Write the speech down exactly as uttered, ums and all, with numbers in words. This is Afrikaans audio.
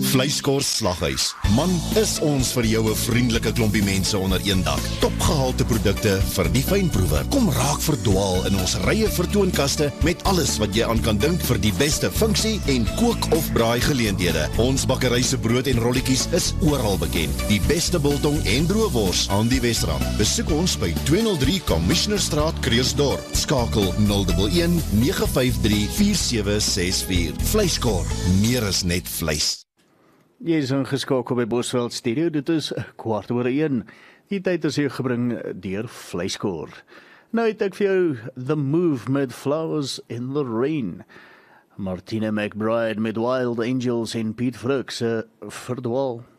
Vleiskors Slaghuis. Man, is ons vir jou 'n vriendelike klompie mense onder een dak. Topgehalte produkte vir die fynproewe. Kom raak verdwaal in ons rye vertoonkaste met alles wat jy aan kan dink vir die beste funksie en kook of braai geleenthede. Ons bakkery se brood en rolletjies is oral bekend. Die beste biltong en droëwors aan die Wesrand. Besoek ons by tweehonderd drie Commissionerstraat, Krugersdorp. Skakel nul een een nege vyf drie vier sewe ses vier. Vleiskor, meer as net vleis. Jy is ingeskakel by Bosveld Studio, dit is kwart oor een. Die tyd is hier gebring deur Vleiskor. Nou het ek vir jou The Move met Flowers in the Rain. Martina McBride met Wild Angels en Piet Vrug se Verdwaal.